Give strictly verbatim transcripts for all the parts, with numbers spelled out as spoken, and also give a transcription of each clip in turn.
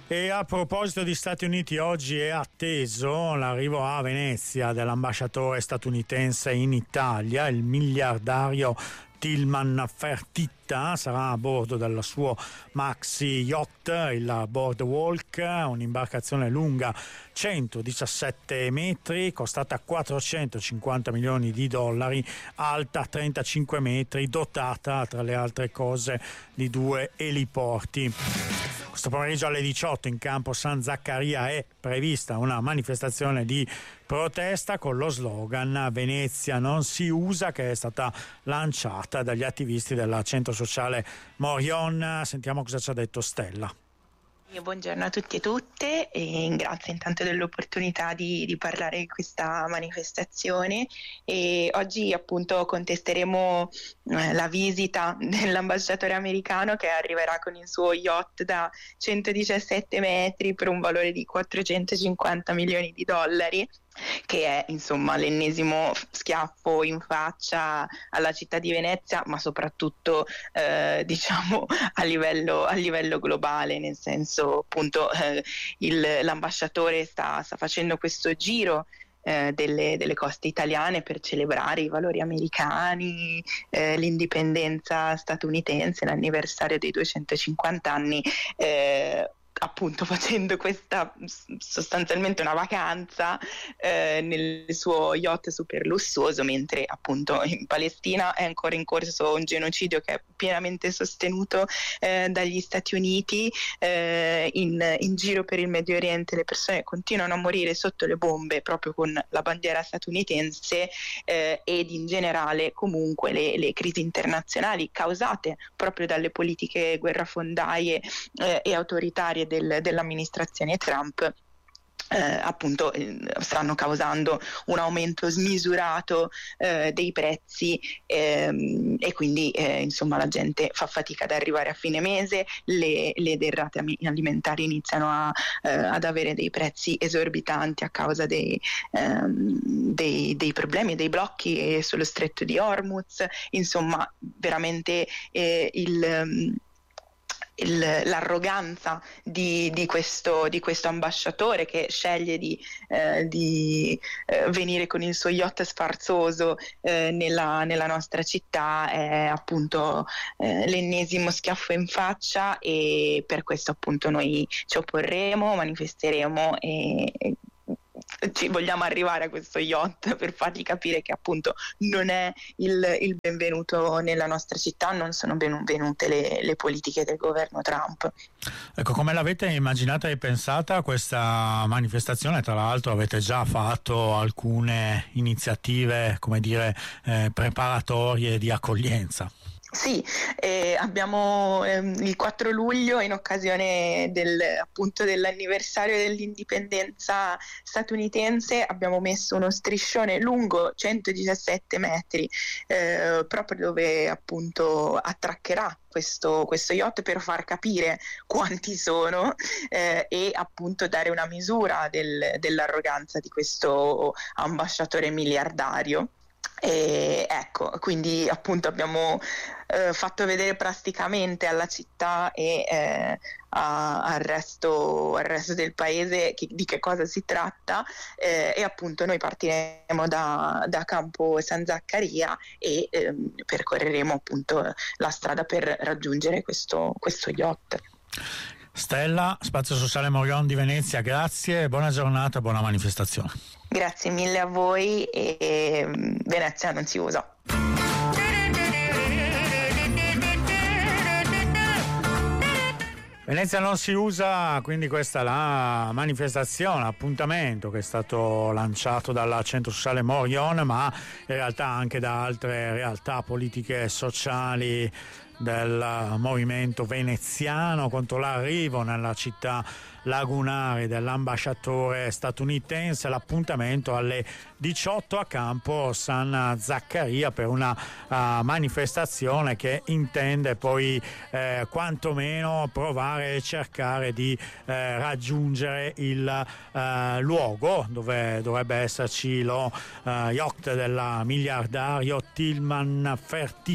E a proposito di Stati Uniti, oggi è atteso l'arrivo a Venezia dell'ambasciatore statunitense in Italia, il miliardario Tilman Fertitta. Sarà a bordo del suo maxi yacht, il Boardwalk, un'imbarcazione lunga centodiciassette metri, costata quattrocentocinquanta milioni di dollari, alta trentacinque metri, dotata tra le altre cose di due eliporti. Questo pomeriggio alle diciotto in campo San Zaccaria è prevista una manifestazione di protesta con lo slogan "Venezia non si usa", che è stata lanciata dagli attivisti del centro sociale Morion. Sentiamo cosa ci ha detto Stella. Buongiorno a tutti e tutte e grazie intanto dell'opportunità di, di parlare di questa manifestazione. E oggi appunto contesteremo eh, la visita dell'ambasciatore americano, che arriverà con il suo yacht da centodiciassette metri per un valore di quattrocentocinquanta milioni di dollari, che è insomma l'ennesimo schiaffo in faccia alla città di Venezia, ma soprattutto eh, diciamo a livello, a livello globale, nel senso appunto eh, il, l'ambasciatore sta, sta facendo questo giro eh, delle, delle coste italiane per celebrare i valori americani, eh, l'indipendenza statunitense, l'anniversario dei duecentocinquanta anni, eh, appunto facendo questa sostanzialmente una vacanza eh, nel suo yacht super lussuoso, mentre appunto in Palestina è ancora in corso un genocidio che è pienamente sostenuto eh, dagli Stati Uniti. eh, in, in giro per il Medio Oriente le persone continuano a morire sotto le bombe proprio con la bandiera statunitense, eh, ed in generale comunque le, le crisi internazionali causate proprio dalle politiche guerrafondaie eh, e autoritarie Del, dell'amministrazione Trump eh, appunto eh, stanno causando un aumento smisurato eh, dei prezzi, ehm, e quindi eh, insomma la gente fa fatica ad arrivare a fine mese, le, le derrate alimentari iniziano a, eh, ad avere dei prezzi esorbitanti a causa dei, ehm, dei, dei problemi e dei blocchi sullo stretto di Hormuz. Insomma veramente eh, il Il, l'arroganza di, di, questo, di questo ambasciatore che sceglie di, eh, di eh, venire con il suo yacht sfarzoso eh, nella, nella nostra città è appunto eh, l'ennesimo schiaffo in faccia, e per questo appunto noi ci opporremo, manifesteremo e, e ci vogliamo arrivare a questo yacht per fargli capire che appunto non è il, il benvenuto nella nostra città, non sono benvenute le, le politiche del governo Trump. Ecco, come l'avete immaginata e pensata questa manifestazione? Tra l'altro avete già fatto alcune iniziative, come dire, eh, preparatorie di accoglienza. Sì, eh, abbiamo ehm, il quattro luglio, in occasione del, appunto dell'anniversario dell'indipendenza statunitense, abbiamo messo uno striscione lungo centodiciassette metri eh, proprio dove appunto attraccherà questo, questo yacht, per far capire quanti sono eh, e appunto dare una misura del, dell'arroganza di questo ambasciatore miliardario. E ecco, quindi appunto abbiamo eh, fatto vedere plasticamente alla città e eh, a, al, resto, al resto del paese che, di che cosa si tratta, eh, e appunto noi partiremo da, da campo San Zaccaria e eh, percorreremo appunto la strada per raggiungere questo, questo yacht. Stella, Spazio Sociale Morion di Venezia, grazie, buona giornata, buona manifestazione. Grazie mille a voi e Venezia non si usa. Venezia non si usa, quindi questa è la manifestazione, appuntamento che è stato lanciato dal centro sociale Morion, ma in realtà anche da altre realtà politiche e sociali del movimento veneziano contro l'arrivo nella città lagunare dell'ambasciatore statunitense. L'appuntamento alle diciotto a campo San Zaccaria per una uh, manifestazione che intende poi eh, quantomeno provare e cercare di eh, raggiungere il uh, luogo dove dovrebbe esserci lo uh, yacht del miliardario Tilman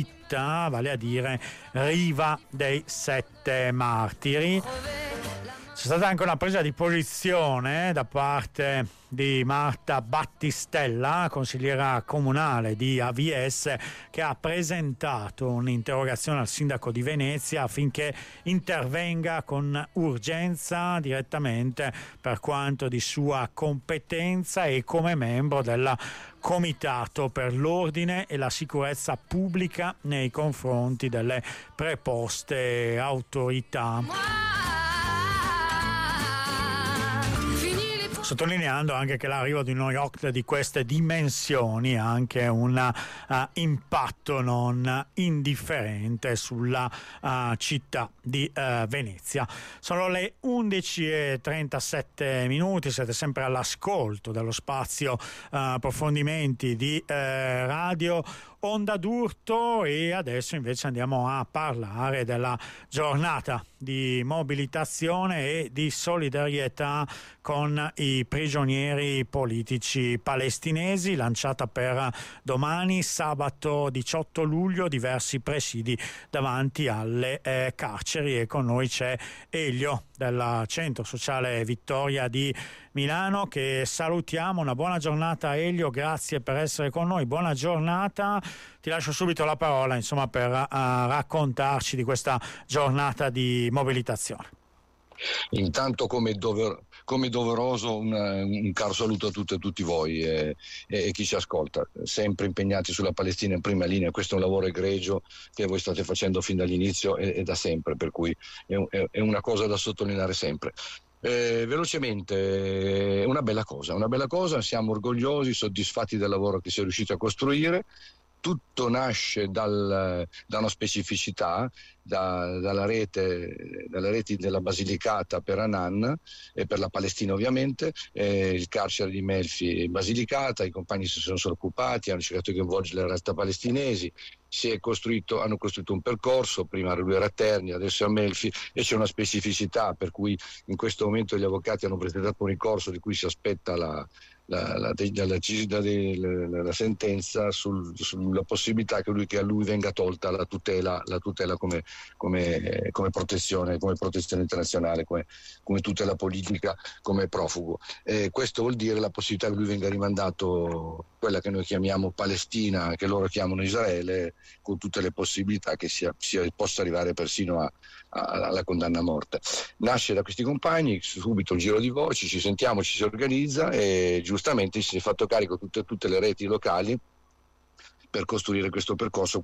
Fertitta, vale a dire Riva dei Sette Martiri. C'è stata anche una presa di posizione da parte di Marta Battistella, consigliera comunale di A V S, che ha presentato un'interrogazione al sindaco di Venezia affinché intervenga con urgenza direttamente per quanto di sua competenza e come membro del Comitato per l'ordine e la sicurezza pubblica nei confronti delle preposte autorità. Sottolineando anche che l'arrivo di uno yacht di queste dimensioni ha anche un uh, impatto non indifferente sulla uh, città di uh, Venezia. Sono le undici e trentasette minuti, siete sempre all'ascolto dello spazio uh, approfondimenti di uh, Radio Onda d'Urto, e adesso invece andiamo a parlare della giornata di mobilitazione e di solidarietà con i prigionieri politici palestinesi, lanciata per domani, sabato diciotto luglio, diversi presidi davanti alle eh, carceri. E con noi c'è Elio del Centro Sociale Vittoria di Milano, che salutiamo. Una buona giornata Elio, grazie per essere con noi, buona giornata. Ti lascio subito la parola, insomma, per uh, raccontarci di questa giornata di mobilitazione. Intanto, come, dover, come doveroso, un, un caro saluto a tutte e tutti voi e, e, e chi ci ascolta, sempre impegnati sulla Palestina in prima linea. Questo è un lavoro egregio che voi state facendo fin dall'inizio e, e da sempre, per cui è, è una cosa da sottolineare sempre. Eh, velocemente, una bella cosa, una bella cosa, siamo orgogliosi, soddisfatti del lavoro che si è riuscito a costruire. Tutto nasce dal, da una specificità, da, dalla rete, dalle reti della Basilicata per Anan e per la Palestina ovviamente, eh, il carcere di Melfi e Basilicata, i compagni si sono occupati, hanno cercato di coinvolgere le realtà palestinesi, si è costruito, hanno costruito un percorso, prima lui era a Terni, adesso a Melfi, e c'è una specificità per cui in questo momento gli avvocati hanno presentato un ricorso di cui si aspetta la La, la, la, la, la, la sentenza sul, sulla possibilità che, lui, che a lui venga tolta la tutela, la tutela come, come, come protezione, come protezione internazionale, come, come tutela politica, come profugo. Eh, questo vuol dire la possibilità che lui venga rimandato quella che noi chiamiamo Palestina, che loro chiamano Israele, con tutte le possibilità che sia, sia, possa arrivare persino a, a, alla condanna a morte. Nasce da questi compagni, subito un giro di voci, ci sentiamo, ci si organizza e giustamente si è fatto carico tutte, tutte le reti locali per costruire questo percorso